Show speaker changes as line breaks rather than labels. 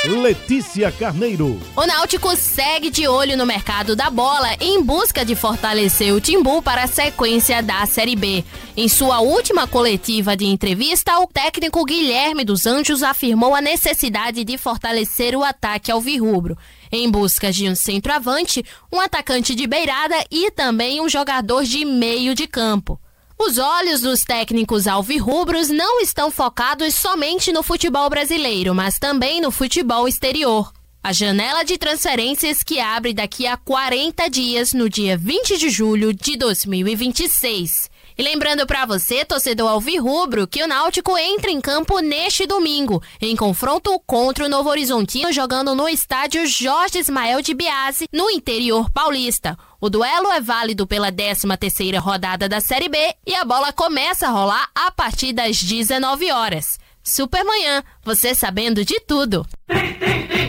Letícia Carneiro.
O Náutico segue de olho no mercado da bola em busca de fortalecer o Timbu para a sequência da Série B. Em sua última coletiva de entrevista, o técnico Guilherme dos Anjos afirmou a necessidade de fortalecer o ataque alvirrubro, em busca de um centroavante, um atacante de beirada e também um jogador de meio de campo. Os olhos dos técnicos alvirrubros não estão focados somente no futebol brasileiro, mas também no futebol exterior. A janela de transferências que abre daqui a 40 dias, no dia 20 de julho de 2026. E lembrando para você, torcedor alvirrubro, que o Náutico entra em campo neste domingo, em confronto contra o Novo Horizontino, jogando no estádio Jorge Ismael de Biase, no interior paulista. O duelo é válido pela 13ª rodada da Série B e a bola começa a rolar a partir das 19 horas. Supermanhã, você sabendo de tudo.